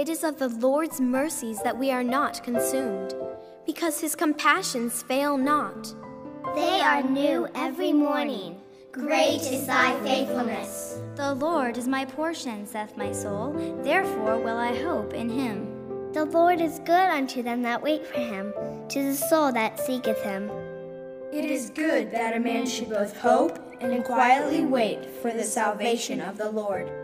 It is of the Lord's mercies that we are not consumed, because his compassions fail not. They are new every morning. Great is thy faithfulness. The Lord is my portion, saith my soul, therefore will I hope in him. The Lord is good unto them that wait for him, to the soul that seeketh him. It is good that a man should both hope and quietly wait for the salvation of the Lord.